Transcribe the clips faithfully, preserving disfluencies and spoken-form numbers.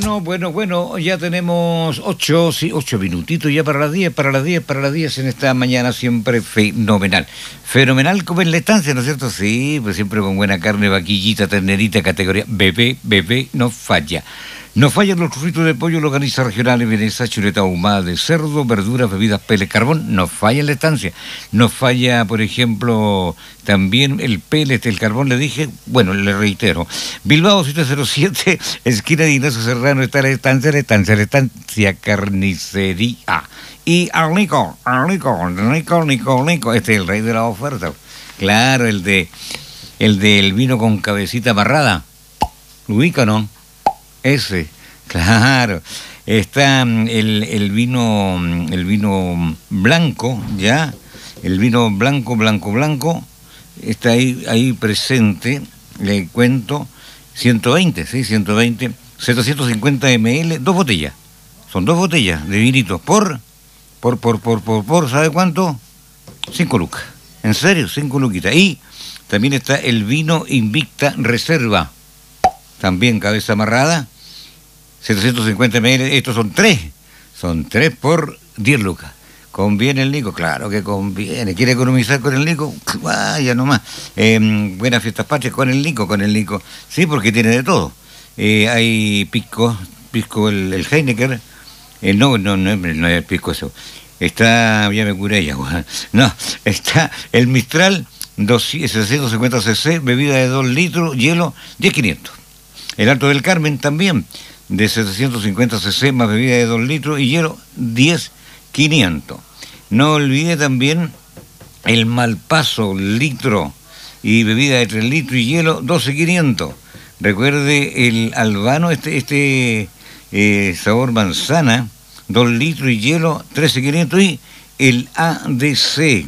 Bueno, bueno, bueno, ya tenemos ocho, sí, ocho minutitos ya para las diez, para las diez, para las diez en esta mañana siempre fenomenal. Fenomenal como en la estancia, ¿no es cierto? Sí, pues siempre con buena carne, vaquillita, ternerita, categoría bebé, bebé, no falla. No fallan los churritos de pollo, longaniza regionales, vienesa, chuleta ahumada de cerdo, verduras, bebidas, pellet, carbón. No falla en la estancia. No falla, por ejemplo, también el pellet, el carbón, le dije. Bueno, le reitero. Bilbao siete cero siete, esquina de Ignacio Serrano, está la estancia, la estancia, la estancia carnicería. Y al Nico, al Nico, Nico, Nico, Nico. Este es el rey de la oferta. Claro, el de el del vino con cabecita amarrada. ¿Lo ubica, no? Ese, claro. Está el, el vino el vino blanco, ya, el vino blanco, blanco, blanco, está ahí, ahí presente, le cuento, ciento veinte, sí, ciento veinte, setecientos cincuenta mililitros, dos botellas, son dos botellas de vinito, por, por, por, por, por, por, ¿sabe cuánto? Cinco lucas, en serio, cinco luquitas. Y también está el vino Invicta Reserva, también cabeza amarrada, setecientos cincuenta mililitros, estos son tres, son tres por diez lucas. ¿Conviene el Nico? Claro que conviene. ¿Quiere economizar con el Nico? Vaya nomás. Eh, buenas fiestas patrias con el Nico, con el Nico. Sí, porque tiene de todo. Eh, hay pisco, pisco el, el Heineken, eh, no, no, no, no es el pisco eso. Está, ya me curé ya, no, está el Mistral, setecientos cincuenta centilitros, bebida de dos litros, hielo, diez quinientos. El Alto del Carmen también, de setecientos cincuenta centilitros, más bebida de dos litros y hielo, diez quinientos. No olvide también el Malpaso, litro, y bebida de tres litros y hielo, doce quinientos. Recuerde el Albano, este, este eh, sabor manzana, dos litros y hielo, trece quinientos. Y el A D C,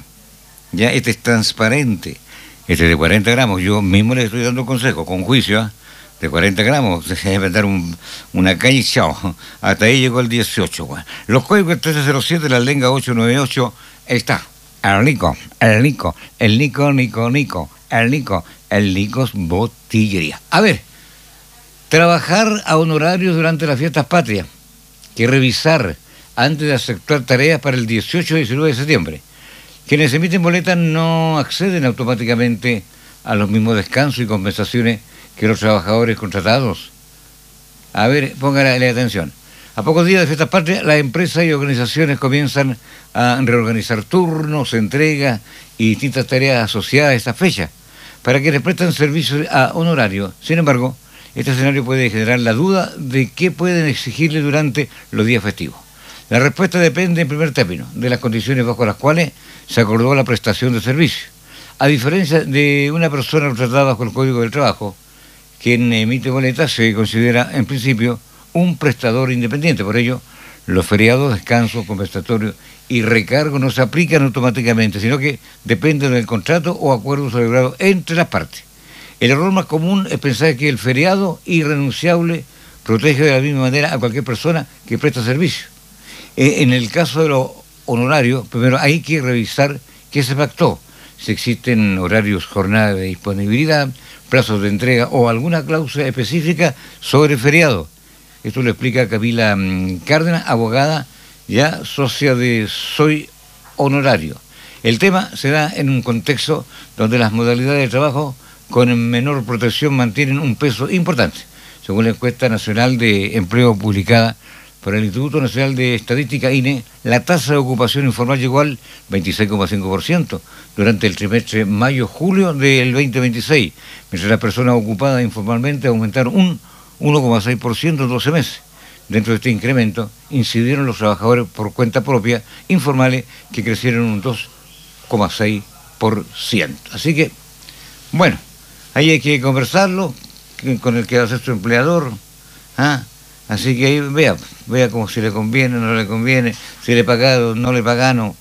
ya este es transparente, este es de cuarenta gramos. Yo mismo le estoy dando consejo, con juicio, ¿eh? De cuarenta gramos, se debe dar un, una calle y chao. Hasta ahí llegó el dieciocho, güey. Los códigos trece cero siete, la lenga ocho nueve ocho, está. El Nico, el Nico, el Nico, Nico, Nico, el Nico, el Nicos Botillería. A ver, trabajar a honorarios durante las fiestas patrias, que revisar antes de aceptar tareas para el dieciocho y diecinueve de septiembre. Quienes emiten boletas no acceden automáticamente a los mismos descansos y compensaciones que los trabajadores contratados. A ver, póngale atención. A pocos días de fiestas patrias, las empresas y organizaciones comienzan a reorganizar turnos, entregas y distintas tareas asociadas a esta fecha, para quienes prestan servicios a honorario. Sin embargo, este escenario puede generar la duda de qué pueden exigirle durante los días festivos. La respuesta depende, en primer término, de las condiciones bajo las cuales se acordó la prestación de servicio. A diferencia de una persona contratada bajo el Código del Trabajo, quien emite boletas se considera, en principio, un prestador independiente. Por ello, los feriados, descansos, compensatorios y recargos no se aplican automáticamente, sino que dependen del contrato o acuerdo celebrado entre las partes. El error más común es pensar que el feriado irrenunciable protege de la misma manera a cualquier persona que presta servicio. En el caso de los honorarios, primero hay que revisar qué se pactó, si existen horarios, jornadas de disponibilidad, plazos de entrega o alguna cláusula específica sobre feriado. Esto lo explica Camila Cárdenas, abogada, ya socia de Soy Honorario. El tema se da en un contexto donde las modalidades de trabajo con menor protección mantienen un peso importante. Según la encuesta nacional de empleo publicada por el Instituto Nacional de Estadística, I N E, la tasa de ocupación informal llegó al veintiséis coma cinco por ciento durante el trimestre mayo-julio del veinte veintiséis, mientras las personas ocupadas informalmente aumentaron un uno coma seis por ciento en doce meses. Dentro de este incremento incidieron los trabajadores por cuenta propia informales, que crecieron un dos coma seis por ciento. Así que, bueno, ahí hay que conversarlo con el que va a ser su empleador, ¿ah? Así que ahí vea, vea como si le conviene o no le conviene, si le pagado, no le pagano.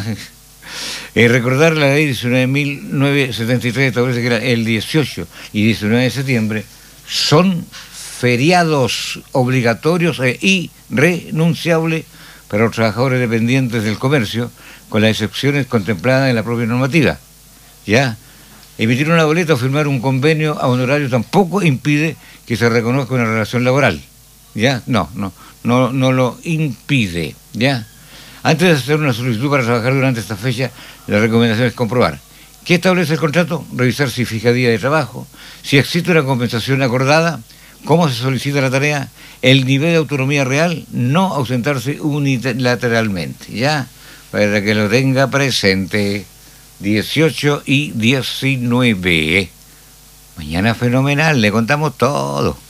eh, recordar la ley diecinueve mil novecientos setenta y tres establece que era el dieciocho y diecinueve de septiembre son feriados obligatorios e irrenunciables para los trabajadores dependientes del comercio, con las excepciones contempladas en la propia normativa. ¿Ya? Emitir una boleta o firmar un convenio a honorario tampoco impide que se reconozca una relación laboral. ¿ya? No, no, no, no lo impide, ¿ya? Antes de hacer una solicitud para trabajar durante esta fecha, la recomendación es comprobar qué establece el contrato, revisar si fija día de trabajo, si existe una compensación acordada, cómo se solicita la tarea, el nivel de autonomía real, no ausentarse unilateralmente, ¿ya? Para que lo tenga presente. dieciocho y diecinueve. Mañana fenomenal, le contamos todo.